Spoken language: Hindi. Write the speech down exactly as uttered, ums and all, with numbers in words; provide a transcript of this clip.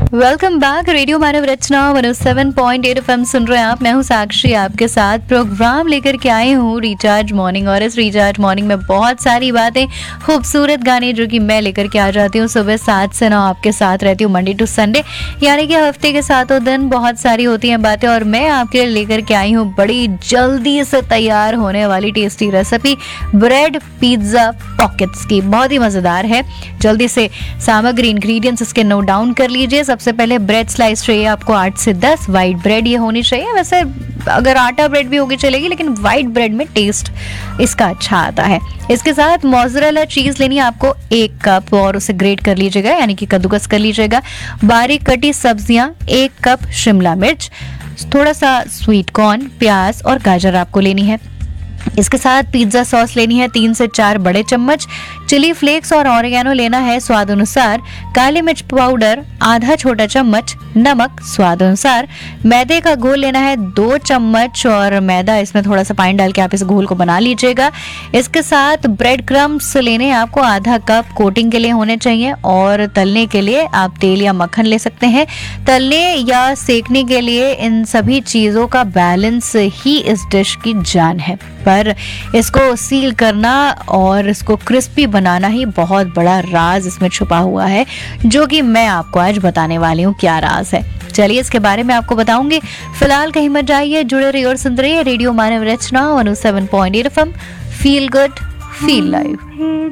Welcome back. रेडियो मानव रचना one O seven point eight F M सुन रहे हैं आप। मैं हूं साक्षी, आपके साथ प्रोग्राम लेकर के आई हूं रिचार्ज मॉर्निंग। और इस रिचार्ज मॉर्निंग में बहुत सारी बातें, खूबसूरत गाने जो कि मैं लेकर के आ जाती हूँ सुबह सात से नौ आपके साथ रहती हूँ, मंडे टू संडे, यानी कि हफ्ते के सातों दिन बहुत सारी होती हैं बातें। और मैं आपके लिए लेकर के आई हूँ बड़ी जल्दी से तैयार होने वाली tasty recipe bread pizza pockets की। बहुत ही मजेदार है। जल्दी से सामग्री इंग्रेडिएंट्स इसके नोट डाउन कर लीजिए। सबसे पहले ब्रेड स्लाइस चाहिए आपको आठ से दस। वाइट ब्रेड ये होनी चाहिए। वैसे अगर आटा ब्रेड भी होगी चलेगी, लेकिन वाइट ब्रेड में टेस्ट इसका अच्छा आता है। इसके साथ मोज़रेला चीज लेनी है आपको एक कप, और उसे ग्रेट कर लीजिएगा, यानी कि कद्दूकस कर लीजिएगा। बारीक कटी सब्जियां एक कप, शिमला मिर्च, थोड़ा सा स्वीट कॉर्न, प्याज और गाजर आपको लेनी है। इसके साथ पिज्जा सॉस लेनी है तीन से चार बड़े चम्मच। चिली फ्लेक्स और ऑरिगेनो लेना है स्वाद अनुसार। काली मिर्च पाउडर आधा छोटा चम्मच। नमक स्वाद अनुसार। मैदे का घोल लेना है दो चम्मच, और मैदा इसमें थोड़ा सा पानी डाल के आप इस घोल को बना लीजिएगा। इसके साथ ब्रेड क्रम्स लेने हैं आपको आधा कप, कोटिंग के लिए होने चाहिए। और तलने के लिए आप तेल या मक्खन ले सकते हैं। तलने या सेकने के लिए इन सभी चीजों का बैलेंस ही इस डिश की जान है। पर इसको सील करना और इसको क्रिस्पी बनाना ही बहुत बड़ा राज इसमें छुपा हुआ है, जो कि मैं आपको आज बताने वाली हूँ क्या राज है। चलिए इसके बारे में आपको बताऊंगी। फिलहाल कहीं मत जाइए, जुड़े रहिए और सुनते रहिए रेडियो मानव रचना one O seven point eight F M. Feel good, feel live.